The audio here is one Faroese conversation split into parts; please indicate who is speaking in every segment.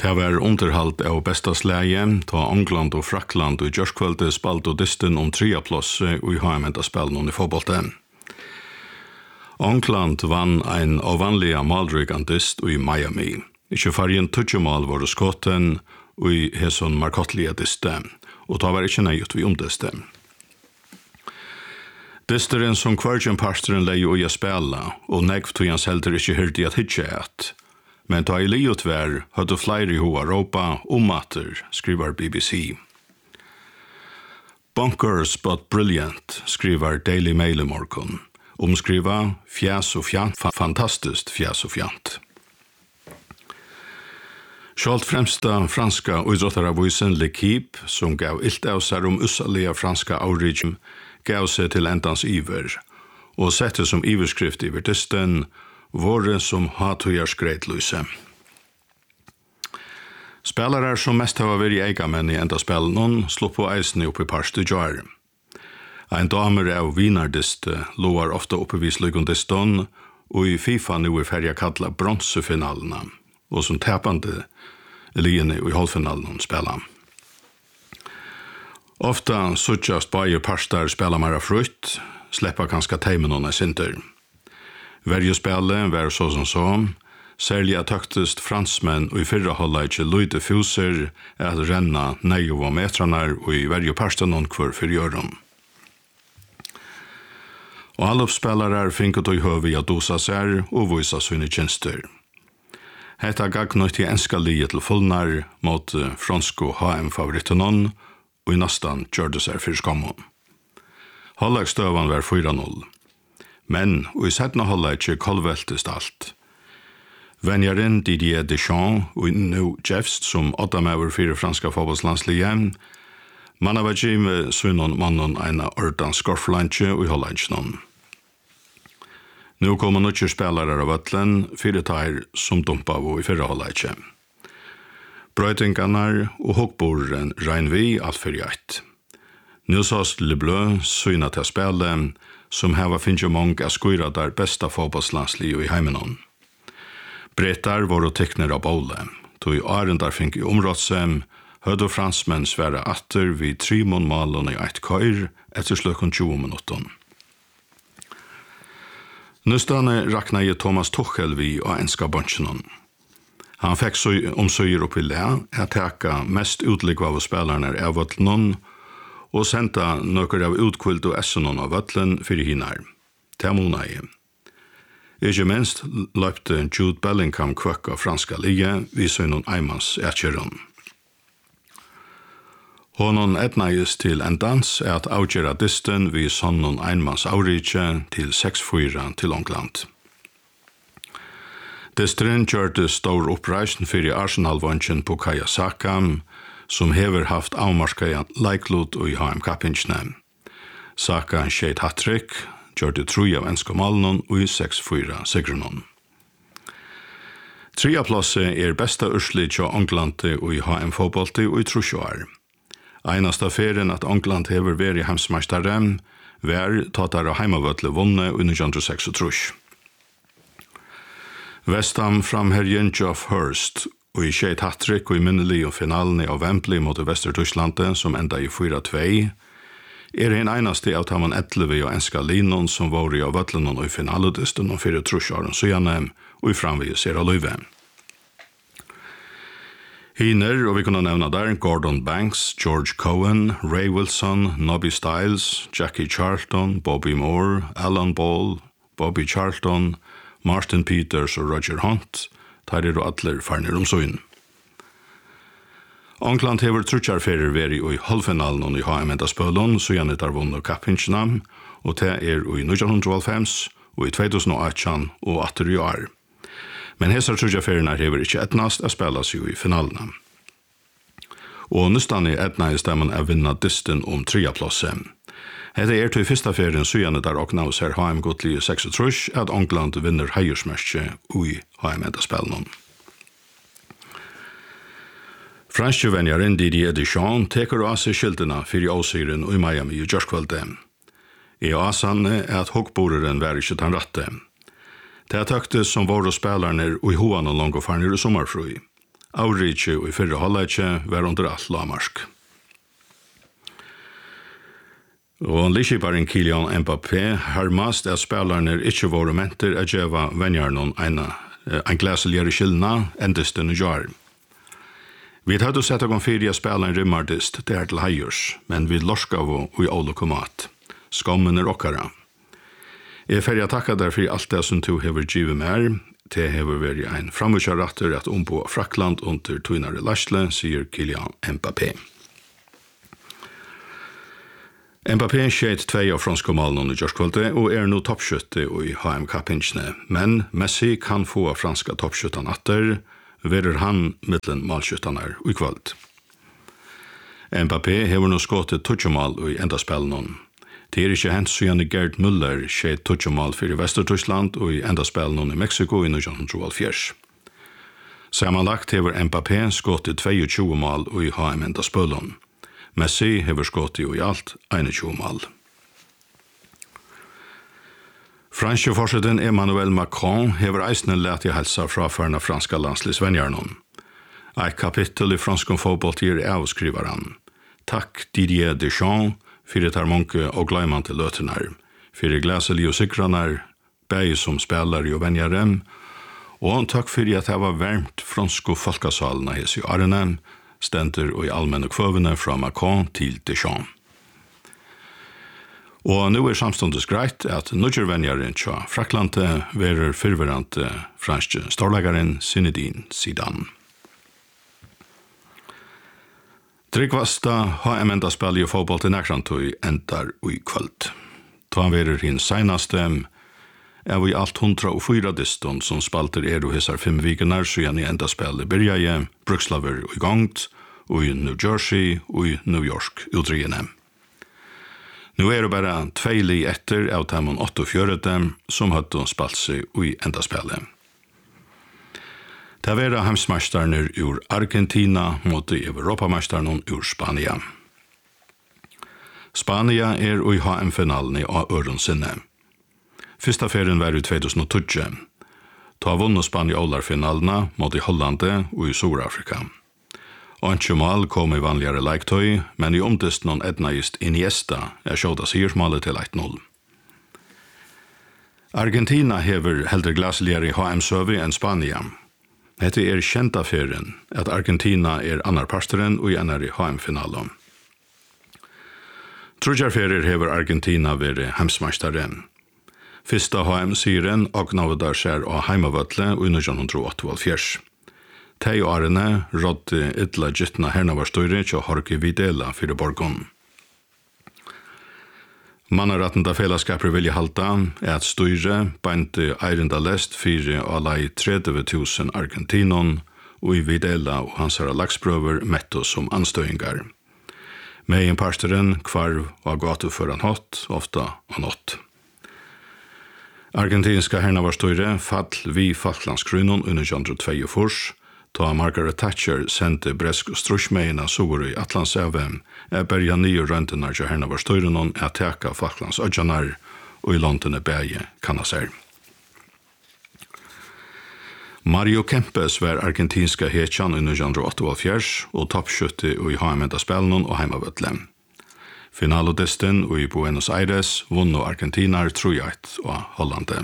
Speaker 1: Det var underhalt av bästa släge, ta England och Frackland och Jörskvölde spalt och disten om 3 plats i HM-spelen i fotbollen. England vann en ovanliga malrygan dist i Miami. Ikke fargen tutjemal var skotten i hesson markottliga diste, og ta var ikke nøyt vi omdiste. Disteren som kvargen parsteren lei og jeg spela, og negv tog hans helder ikke hørte at hitje et. Men ta i liot vær, hadde flere i hoa råpa matter, skriver BBC. Bonkers but brilliant, skriver Daily Mail i morgon. Omskriva fjäs och fjant, fantastiskt fjäs och fjant. Sjalt främsta franska idrottaravisen L'Equipe, som gav ilt av sig usaliga franska avridgem, gav sig till endans iver, och sette som iverskrift i vertisten, våre som hatujar skreitløse. Spelare som mest har vært eigamän i enda spelen, slå på eisen opp i parste jar. Ein damer av vinardiste lovar ofta oppevis lykundiston, og i FIFA nu er ferdig kalla bronsefinalena, og som täpande liene i halvfinalen spela. Ofta suttjast bajer parstar spela mera frutt, släppa kanska teimenona sinter. Varje spela var så som så, särskilt taktist fransmän och i fyrra hålla inte lite fuser att renna 9 metrarna och i varje parstanon kvar för göron. Och alla spelare fick då i höv att dosa sig och visa sina tjänster. Hetta gagnat till enska liet till fullnar mot fransko HM-favoritenon och i nästan gjorde sig för skammon. Halvlekstövan var 4-0. Men i setna halvleikje kolveltest allt. Venjaren Didier Deschamps og nu Jeffst som 8 mever 4 franska fotbollslandslige, manna var ikke med sønnen mannen en ordan skorflantje og i halvleikjenon. Nu kommer nødje spelare av Vøtlen, 4 tair som dumpa av i 4 halvleikje. Brøytingarna og hokboren regn vi alt for gjeit. Nu sås Le Bleu syna til spelen, som hava finnje många að skoira der besta fotbollslandsli i heimenon. Brettar var og tekner av båle, tog i arendar fink i områdsem, høyde fransmenn svære atter vid 3 målene i eit køyr etter slukken 20 minutter. Nustane rakna i Thomas Tuchel vi og enska bunchenon. Han fikk så omsøyer oppi le, at teka mest utlikva av spelerne av Vøtlenon, og senda nøkker av utkvilt og essenon av Vøtlen fyrir hinar. Det månei. Ikke minst løpte Jude Bellingham kvøkka franska lige vid søgnon Eimans etkjeron. Honon etnægis til en dans at avgjera disten vid søgnon Eimans aurikje til 6-4 til England. Distren gjørte stor oppreisen fyrir Arsenal-vansjen på Kaya Saka, som hever haft avmarska leiklot og i HM-kappingsne. Saka skjeit hat-trick, gjørte 3 av enska malen og i 6-4 sigrenon. 3. plasset besta urslit av England og i HM-fotbollte og i 3 år. Einast affæren at England hever vært hemsmeistare, var tatar av heimavøtle vunne i 1936. Vestham framherjen Geoff Hurst og i skjeit hat-trick og i minnelig og finalen av Wembley mot Västertyskland som enda i 4-2, en einaste av taman 11 og enska linon som var i av Vøtlenon og i finaludisten og 4 åren søgjane og i framvis av løyve. Hiner, og vi kunne nevna der, Gordon Banks, George Cohen, Ray Wilson, Nobby Stiles, Jackie Charlton, Bobby Moore, Alan Ball, Bobby Charlton, Martin Peters og Roger Hunt, tar og atler farnir søgn. England hever trutjarferer veri i halvfinalen i HM-spølun, så gjerne der vunnet kappingsna, og det i 1995 og i 2018 og atter i år. Men hesar trutjarfererna hever ikke etnast å spela seg i finalene. Og nystan etnast stemmen vinna disten om 3. plasset. Hette til fyrsta ferien søgjane der og nå ser HM godlige 6 at England vinner heiersmerskje i HM-spelen. Franske venjaren Didier Deschamps teker av seg skiltene for i åsiren i Miami i Jørskvölde. I asan at hokboreren var ikke den rette. Det tøktes som våre spelerne i hoan og langt farnir i sommerfrøy. Aurich og i fyrre halvleitje var under alt lavmarsk. Og likibaren Kylian Mbappé hermast at spelerne ikke var menter at gjeva venjarnon en glæseligere skillna endest enn jar. Vi hadde sett å fyrir spelaren rimmardist der til heiers, men vi lorskav og i alle komat. Skammen okkara. Jeg ferdig å takke deg for alt det som du hever givet mer. Det hever vært en framvurskjaratter at på Frakland under Tuinare Lashle, sier Kylian Mbappé. Mbappé skjeit 2 av franske malen i Gjørskvalde og nå toppskjøtte i HM-kappingsene, men Messi kan få franska toppskjøttene atter, verer han mittlen malskjøttene i kveld. Mbappé hever nå skåttet 2 mål i endaspillene. Det ikke hent siden Gerd Müller skjeit 2 mål for Vester-Tyskland og i endaspillene i Mexico i 1924. Sammanlagt hever Mbappé skåttet 22 mål i HM-endaspillene. Messi hever skåttet i alt 21 mål. Franske forsiden Emmanuel Macron hever eisne lært i helsa fra førne franska landslisvenjarnon. Et kapittel i fransk fotboll avskriver han. Takk Didier Deschamps, fyrir tar monke og gleimante løtenar, fyrir glaselig og sikranar, bæg som spelare og venjarem, og takk fyrir at det var varmt fransk folkasalene hos i Arnhem, stenter og i allmenne kvøvene fra Macron til Deschamps. Og nu samstundes greit at nødjervenjaren tja Fraklande verer fyrverante franske storlegaren Zinedine Zidane. Tryggvasta HM-endaspel i fotboll til Nækrantøy endar i kvöld. Ta verer hinn seinaste av i alt 104 diston som spalter og hissar 5 vikenar siden i endaspel i Birgeie, Brukslaver i gongt, og i New Jersey og i New York utryggene. Nu det bare 2 li etter av temmen 48 som hadde spalt seg i endaspillet. Det var heimsmeisterne ur Argentina mot Europameisterne ur Spania. Spania i HM-finalen i øren sinne. Fyrsta ferien var i 2012. Ta vunnet Spania-Ålar-finalene mot Hollande og i Sur-Afrika. Anchumal kom i vanligere leiktøy, men i omtisten Ednaist Iniesta skjøda sigersmålet til 1-0. Argentina hever heller glasligere i HM-søvi enn Spania. Dette kjenta ferien at Argentina annar parsteren og enn i HM-finalen. Trudjarferier hever Argentina vært heimsmeisteren. Fyrsta HM-siren ognavdar seg av heimavøtle i 1988. Tei årene rådde ytla gyttna hernavarstøyre til Jorge Videla fyrir borgon. Mannarattenda fellesskaper vilja halta at støyre beinti eirenda lest fyrir alai 30.000 Argentinon og i Videla og hansara lagsprøver metto som anstøyngar. Megin parsteren kvarv og gatu foran hot, ofta og nått. Argentinska hernavarstøyre fall vi Falklandskrynon under 1922, da Margaret Thatcher sendte bresk strusmeina sår i Atlantshavet, berja nye røntenar til hernavarstøyrenon teka Falklandsødjanar og i Londone bæge kannaser. Mario Kempes var argentinska hetjan under 1988 og toppskjøtte i HM-endaspelnon og heimavøtle. Finalodisten og i Buenos Aires vunno Argentinar 3-1 og Hollande.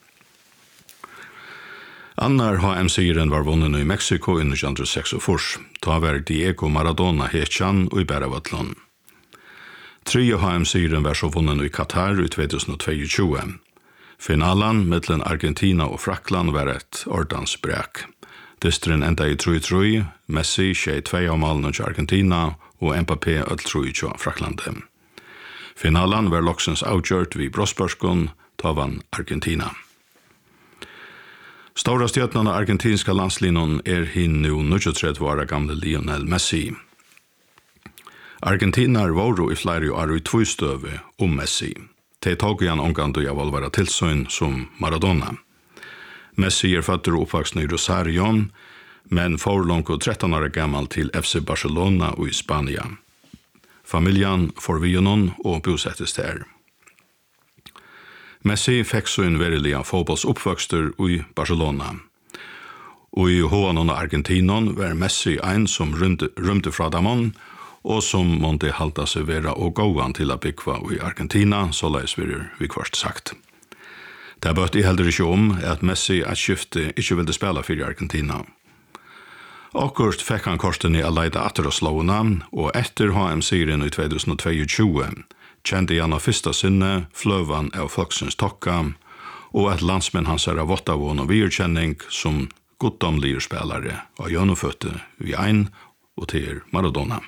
Speaker 1: Annar HM-sigeren var vunnen i Mexico i 1946, da var Diego Maradona hetjan og i Bæravøtlån. 3 HM-sigeren var så vunnen i Qatar i 2022. Finalen mellom Argentina og Frakland var et ordans brek. Distren enda i 3-3, Messi skjei 2 av malen til Argentina og Mbappé 3 til Fraklande. Finalen var loksens avgjørt vid Brosbørskon, ta vann Argentina. Stora stjøtnen av argentinska landslinjen hinn nu 23 år gamle Lionel Messi. Argentinar var i flere år i 2 støve om Messi. De tog igjen omgående av å være tilsyn som Maradona. Messi født og oppvaksen i Rosario, men forlångt 13 år gammel til FC Barcelona og i Spania. Familien får vi noen og bosettes der. Messi fikk så en verilig fotbollsoppvokster i Barcelona. Og i Håan og Argentinon var Messi ein som rymde fra Damon, og som måtte halda seg vera og gåan til å bygva i Argentina, så leis vi kvart sagt. Det bøtte heller ikke at Messi et skifte ikke ville spela for Argentina. Akkurat fikk han korten i leida atter og slåna, og etter HM-serien i 2022 kjente han av fyrsta sinne fløvan av folksens tokka, og at landsmenn hans av vottavån og virkjenning som goddomlige spelare og gjennomfødte vi ein og til Maradona.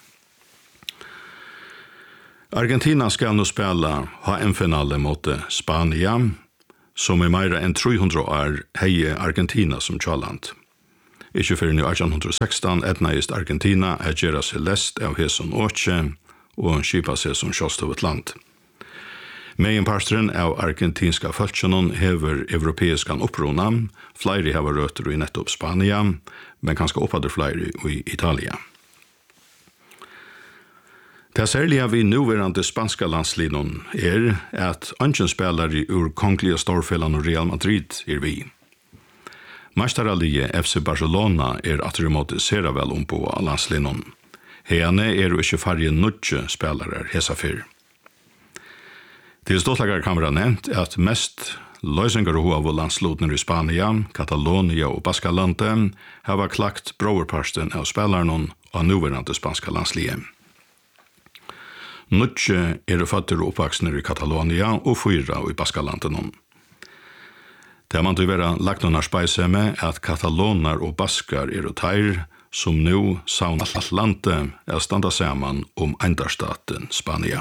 Speaker 1: Argentina skal nå spela HM-finale mot Spania, som i meira enn 300 år heie Argentina som tjalland. Ikke før i 1816 etnaist Argentina at gjøre seg lest av Heson Åtje og skipa seg som sjåstøvet land. Meginparstren av argentinska folkjønnen hever europeiskan opprona, flere hever røtter i nettopp Spania, men kanskje oppadder flere i Italia. Det særlige vi nuverande spanska landslinjen at ungen spelare ur kongelige storfellan og Real Madrid vi. Mästarallige FC Barcelona atrimot sera vel på landslinjen. Hene ikke farge nudge spelare hesa fyr. Til ståtlagar kamera nevnt at mest løysingar av landslutner i Spania, Catalonia og Baskalante hava klagt broverparsten av spelaren av nuverande spanska landslige. Nudge fatter og oppvaksner i Catalonia og 4 i Baskalanten. Det man til være lagt noen speise med at kataloner og baskar teir som nå saun Atlante standa saman endarstaten Spania.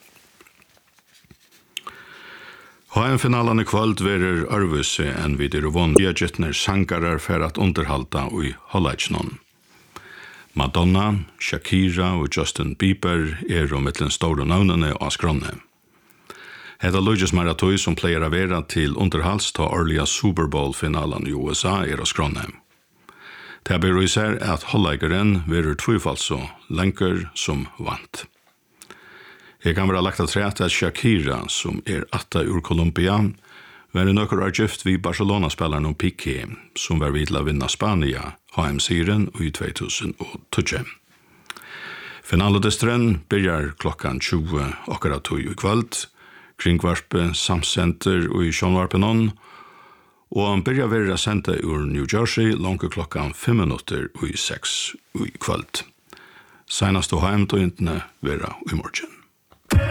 Speaker 1: HM-finalen i kvöld verer Arvuse enn vid Rovon. Viagetner sangarar for at underhalda i Hollajsnon. Madonna, Shakira og Justin Bieber mittlen store navnene og skronne. Hetta Lujas Maratoi som pleier å være til underhals ta årlige Super Bowl-finalen i USA skronne. Det ber især at holdleggeren verer tvøyfalso lenker som vant. Jeg kan være lagt at træt at Shakira, som atta ur Colombia, var nøkker gift vid Barcelona-spilleren Piqué, som var vid til å vinne Spania, HM-serien i 2012. Finaledestren begynner klokkan 20 akkurat 2 i kveld, kringvarpe, samsenter og i Sjånvarpenon, og han begynner være sendt ur New Jersey langt klokkan 5 minutter og i 6 i kveld. Senast og HM-tøyntene være i morgen.